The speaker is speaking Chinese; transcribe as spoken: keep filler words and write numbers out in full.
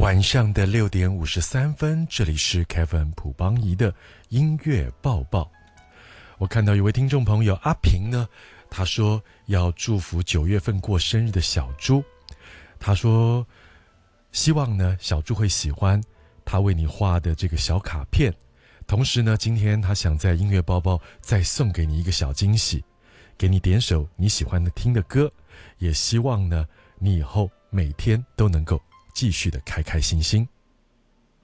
晚上的六点五十三分，这里是 Kevin 朴邦仪的音乐报报。我看到一位听众朋友阿平呢，他说要祝福九月份过生日的小猪。他说希望呢小猪会喜欢他为你画的这个小卡片，同时呢今天他想在音乐报报再送给你一个小惊喜，给你点首你喜欢的听的歌，也希望呢你以后每天都能够继续的开开心心。